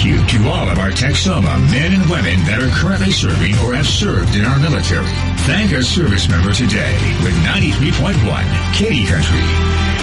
thank you to all of our Texoma men and women that are currently serving or have served in our military. Thank a service member today with 93.1 Katy Country.